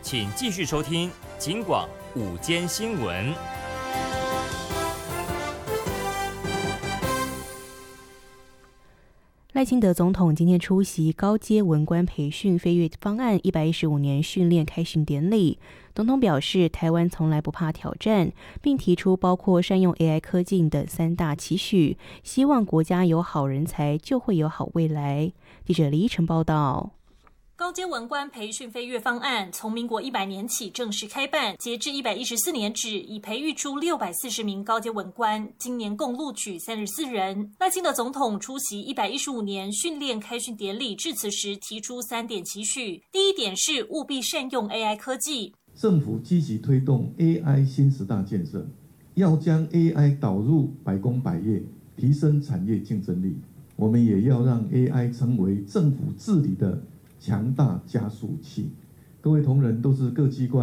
请继续收听警广午间新闻。 赖清德总统今天出席高阶文官培训飞跃方案115年训练开训典礼。总统表示，台湾从来不怕挑战，并提出包括善用 AI 科技等3大期许，希望国家有好人才，就会有好未来。记者李依晨报道。 高阶文官培训飞跃方案从民国100年起正式开办，截至114年止，已培育出640名高阶文官，今年共录取34人。赖清德总统出席115年训练开训典礼致辞时提出3点期许，第一点是务必善用 AI 科技， 政府积极推动 AI 新10大建设，要将 AI 导入百工百业，提升产业竞争力。我们也要让 AI 成为政府治理的强大加速器。各位同仁都是各机关